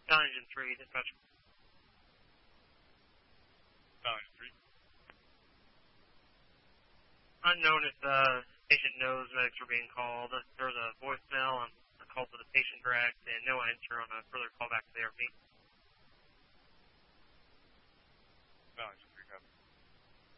Engine 3, dispatch. Engine 3. Unknown if the patient knows medics are being called. There was a voicemail and a call to the patient direct, and no answer on a further call back to the ARP.